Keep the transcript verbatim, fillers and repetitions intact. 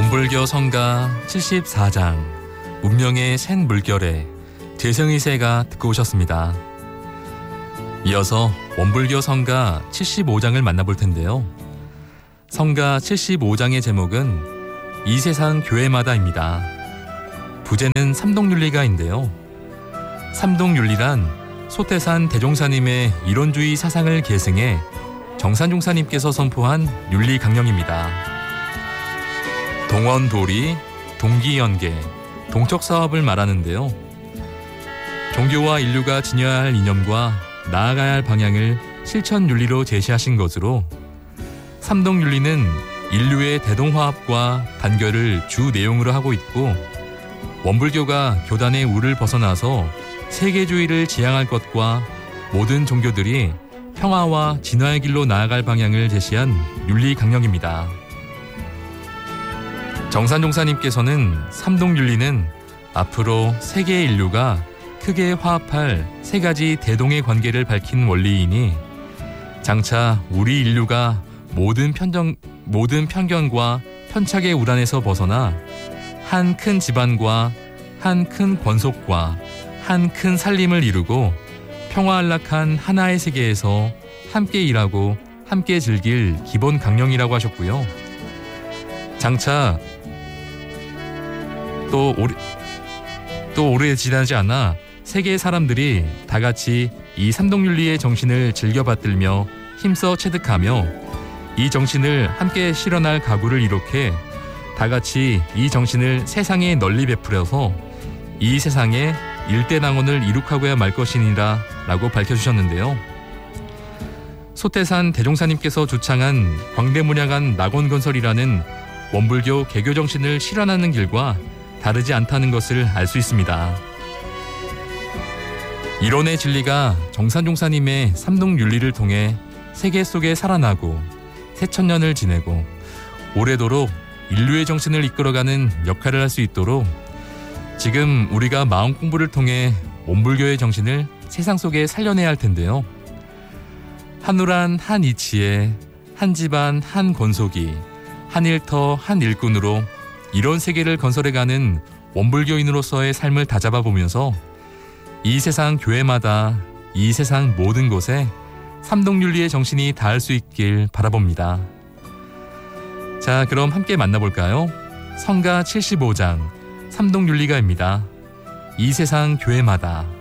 원불교 성가 칠십사 장 운명의 샌 물결에 재성이세가 듣고 오셨습니다. 이어서 원불교 성가 칠십오 장을 만나볼 텐데요. 성가 칠십오 장의 제목은 이 세상 교회마다입니다. 부제는 삼동윤리가인데요. 삼동윤리란 소태산 대종사님의 이론주의 사상을 계승해 정산종사님께서 선포한 윤리 강령입니다. 동원도리, 동기연계, 동척사업을 말하는데요. 종교와 인류가 지녀야 할 이념과 나아가야 할 방향을 실천윤리로 제시하신 것으로 삼동윤리는 인류의 대동화합과 단결을 주 내용으로 하고 있고, 원불교가 교단의 우를 벗어나서 세계주의를 지향할 것과 모든 종교들이 평화와 진화의 길로 나아갈 방향을 제시한 윤리 강령입니다. 정산종사님께서는 삼동윤리는 앞으로 세계 인류가 크게 화합할 세 가지 대동의 관계를 밝힌 원리이니, 장차 우리 인류가 모든 편견, 모든 편견과 편착의 우란에서 벗어나 한 큰 집안과 한 큰 권속과 한 큰 살림을 이루고 평화안락한 하나의 세계에서 함께 일하고 함께 즐길 기본 강령이라고 하셨고요. 장차 또 오래, 또 오래 지나지 않아 세계의 사람들이 다 같이 이 삼동윤리의 정신을 즐겨받들며 힘써 체득하며 이 정신을 함께 실현할 각오를 이룩해 다 같이 이 정신을 세상에 널리 베풀어서 이 세상에 일대낭원을 이룩하고야 말 것이니라 라고 밝혀주셨는데요. 소태산 대종사님께서 주창한 광대문양한 낙원건설이라는 원불교 개교 정신을 실현하는 길과 다르지 않다는 것을 알 수 있습니다. 이론의 진리가 정산종사님의 삼동윤리를 통해 세계 속에 살아나고 새천년을 지내고 오래도록 인류의 정신을 이끌어가는 역할을 할 수 있도록 지금 우리가 마음 공부를 통해 원불교의 정신을 세상 속에 살려내야 할 텐데요. 한우란 한 이치에 한 집안 한 권속이 한 일터 한 일꾼으로 이런 세계를 건설해가는 원불교인으로서의 삶을 다잡아보면서 이 세상 교회마다 이 세상 모든 곳에 삼동윤리의 정신이 닿을 수 있길 바라봅니다. 자, 그럼 함께 만나볼까요? 성가 칠십오 장 삼동윤리가입니다. 이 세상 교회마다.